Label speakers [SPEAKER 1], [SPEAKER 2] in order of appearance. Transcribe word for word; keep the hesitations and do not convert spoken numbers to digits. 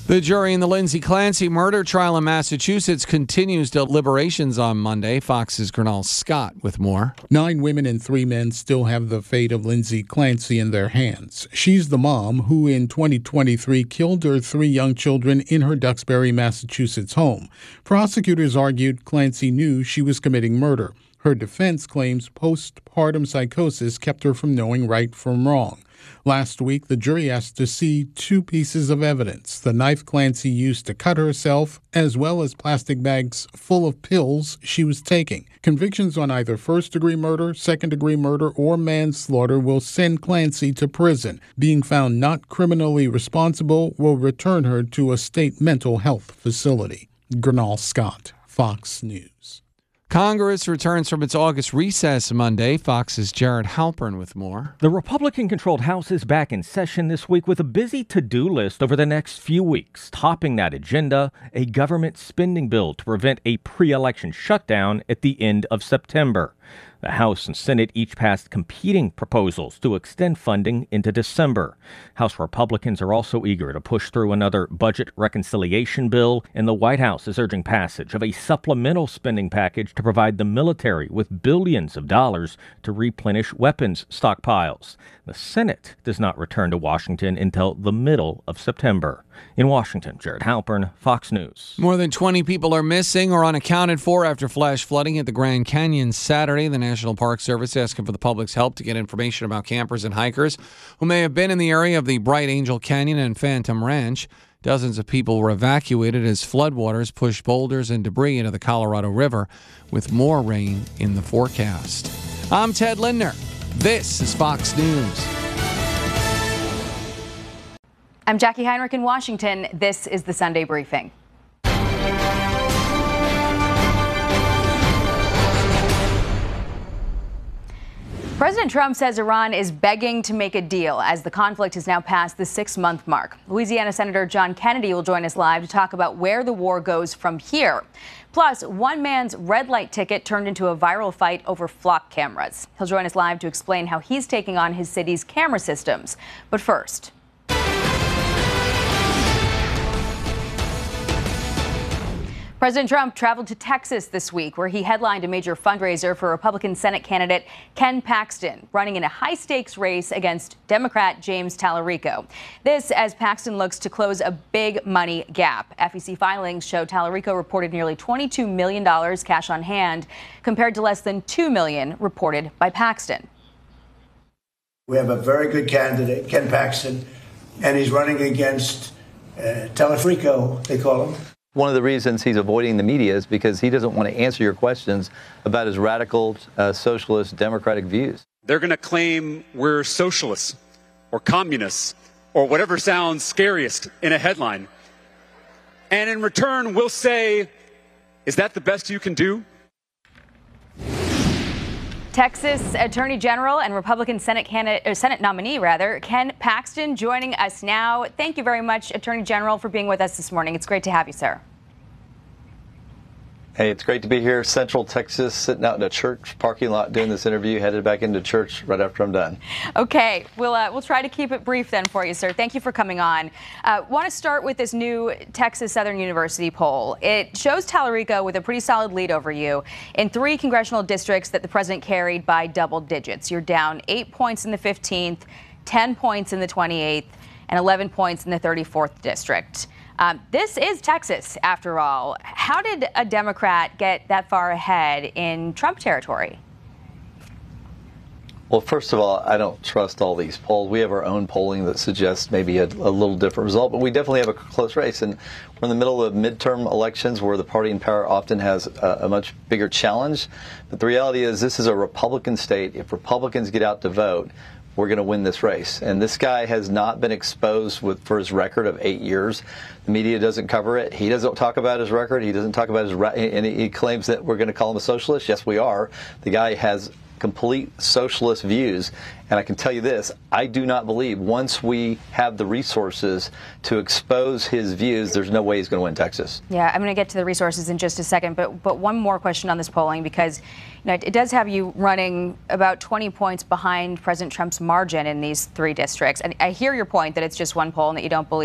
[SPEAKER 1] The jury in the Lindsay Clancy murder trial in Massachusetts continues deliberations on Monday. Fox's Gernal Scott with more.
[SPEAKER 2] Nine women and three men still have the fate of Lindsay Clancy in their hands. She's the mom who in twenty twenty-three killed her three young children in her Duxbury, Massachusetts home. Prosecutors argued Clancy knew she was committing murder. Her defense claims postpartum psychosis kept her from knowing right from wrong. Last week, the jury asked to see two pieces of evidence: the knife Clancy used to cut herself, as well as plastic bags full of pills she was taking. Convictions on either first-degree murder, second-degree murder, or manslaughter will send Clancy to prison. Being found not criminally responsible will return her to a state mental health facility. Gernal Scott, Fox News.
[SPEAKER 1] Congress returns from its August recess Monday. Fox's Jared Halpern with more.
[SPEAKER 3] The Republican-controlled House is back in session this week with a busy to-do list over the next few weeks. Topping that agenda, a government spending bill to prevent a pre-election shutdown at the end of September. The House and Senate each passed competing proposals to extend funding into December. House Republicans are also eager to push through another budget reconciliation bill, and the White House is urging passage of a supplemental spending package to provide the military with billions of dollars to replenish weapons stockpiles. The Senate does not return to Washington until the middle of September. In Washington, Jared Halpern, Fox News.
[SPEAKER 1] More than twenty people are missing or unaccounted for after flash flooding at the Grand Canyon Saturday. The National Park Service asking for the public's help to get information about campers and hikers who may have been in the area of the Bright Angel Canyon and Phantom Ranch. Dozens of people were evacuated as floodwaters pushed boulders and debris into the Colorado River, with more rain in the forecast. I'm Ted Lindner. This is Fox News.
[SPEAKER 4] I'm Jackie Heinrich in Washington. This is the Sunday Briefing. President Trump says Iran is begging to make a deal as the conflict has now passed the six-month mark. Louisiana Senator John Kennedy will join us live to talk about where the war goes from here. Plus, one man's red light ticket turned into a viral fight over flock cameras. He'll join us live to explain how he's taking on his city's camera systems. But first, President Trump traveled to Texas this week, where he headlined a major fundraiser for Republican Senate candidate Ken Paxton, running in a high-stakes race against Democrat James Tallarico. This as Paxton looks to close a big money gap. F E C filings show Tallarico reported nearly twenty-two million dollars cash on hand, compared to less than two million dollars reported by Paxton.
[SPEAKER 5] We have a very good candidate, Ken Paxton, and he's running against uh, Tallarico, they call him.
[SPEAKER 6] One of the reasons he's avoiding the media is because he doesn't want to answer your questions about his radical uh, socialist democratic views.
[SPEAKER 7] They're going to claim we're socialists or communists or whatever sounds scariest in a headline. And in return, we'll say, is that the best you can do?
[SPEAKER 4] Texas Attorney General and Republican Senate candidate, or Senate nominee, rather, Ken Paxton joining us now. Thank you very much, Attorney General, for being with us this morning. It's great to have you, sir.
[SPEAKER 6] Hey, it's great to be here, Central Texas, sitting out in a church parking lot doing this interview, headed back into church right after I'm done.
[SPEAKER 4] Okay, we'll uh, we'll try to keep it brief then for you, sir. Thank you for coming on. Uh, want to start with this new Texas Southern University poll. It shows Tallarico with a pretty solid lead over you in three congressional districts that the president carried by double digits. You're down eight points in the fifteenth, ten points in the twenty-eighth, and eleven points in the thirty-fourth district. Um, this is Texas, after all. How did a Democrat get that far ahead in Trump territory?
[SPEAKER 6] Well, first of all, I don't trust all these polls. We have our own polling that suggests maybe a, a little different result, but we definitely have a close race. And we're in the middle of midterm elections where the party in power often has a, a much bigger challenge. But the reality is this is a Republican state. If Republicans get out to vote, we're going to win this race. And this guy has not been exposed with, for his record of eight years. The media doesn't cover it. He doesn't talk about his record. He doesn't talk about his ra- and he claims that we're going to call him a socialist. Yes, we are. The guy has complete socialist views. And I can tell you this, I do not believe once we have the resources to expose his views, there's no way he's going to win Texas.
[SPEAKER 4] Yeah, I'm going to get to the resources in just a second, but but one more question on this polling, because you know, it, it does have you running about twenty points behind President Trump's margin in these three districts. And I hear your point that it's just one poll and that you don't believe